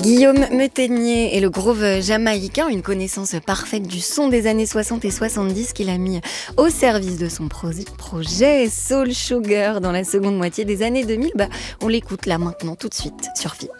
Guillaume Mettenier et le groove jamaïcain, une connaissance parfaite du son des années 60 et 70 qu'il a mis au service de son projet Soul Sugar dans la seconde moitié des années 2000. On l'écoute là maintenant tout de suite sur FIP.